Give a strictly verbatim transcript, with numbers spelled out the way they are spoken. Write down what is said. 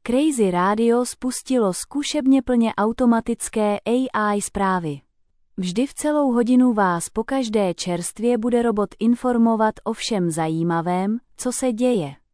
Crazy Radio spustilo zkušebně plně automatické A I zprávy. Vždy v celou hodinu vás pokaždé čerstvě bude robot informovat o všem zajímavém, co se děje.